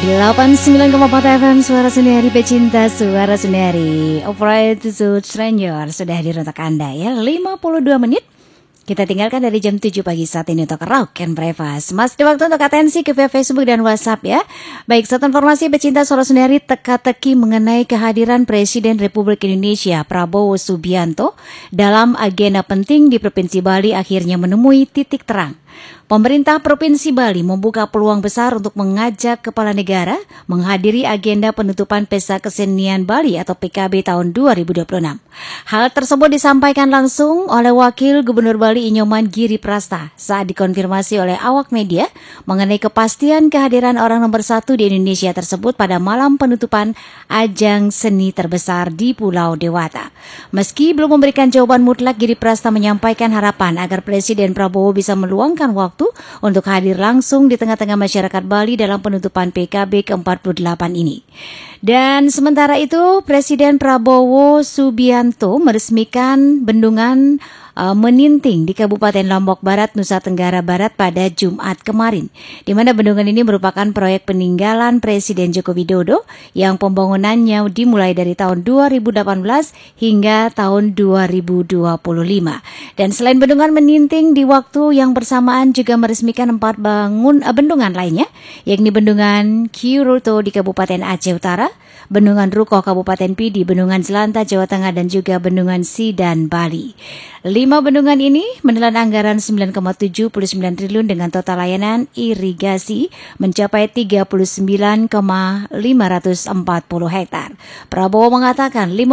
89,4 FM Suara Sundari Pecinta Suara Sundari. Operator to Stranger sudah hadir untuk Anda ya. 52 menit kita tinggalkan dari jam 7 pagi saat ini untuk Rock and Breakfast. Mas di waktu untuk atensi ke via Facebook dan WhatsApp ya. Baik, satu informasi pecinta Suara Sundari, teka-teki mengenai kehadiran Presiden Republik Indonesia Prabowo Subianto dalam agenda penting di Provinsi Bali akhirnya menemui titik terang. Pemerintah Provinsi Bali membuka peluang besar untuk mengajak kepala negara menghadiri agenda penutupan Pesta Kesenian Bali atau PKB tahun 2026. Hal tersebut disampaikan langsung oleh Wakil Gubernur Bali Inyoman Giri Prasta saat dikonfirmasi oleh awak media mengenai kepastian kehadiran orang nomor 1 di Indonesia tersebut pada malam penutupan ajang seni terbesar di Pulau Dewata. Meski belum memberikan jawaban mutlak, Giri Prasta menyampaikan harapan agar Presiden Prabowo bisa meluangkan waktu untuk hadir langsung di tengah-tengah masyarakat Bali dalam penutupan PKB ke-48 ini. Dan sementara itu, Presiden Prabowo Subianto meresmikan bendungan Meninting di Kabupaten Lombok Barat, Nusa Tenggara Barat pada Jumat kemarin, di mana bendungan ini merupakan proyek peninggalan Presiden Joko Widodo yang pembangunannya dimulai dari tahun 2018 hingga tahun 2025. Dan selain bendungan Meninting, di waktu yang bersamaan juga meresmikan 4 bendungan lainnya, yakni bendungan Kiruto di Kabupaten Aceh Utara, bendungan Rukoh Kabupaten Pidi, bendungan Zelanta Jawa Tengah, dan juga bendungan Sidan Bali. 5 bendungan ini menelan anggaran 9,79 triliun dengan total layanan irigasi mencapai 39,540 hektar. Prabowo mengatakan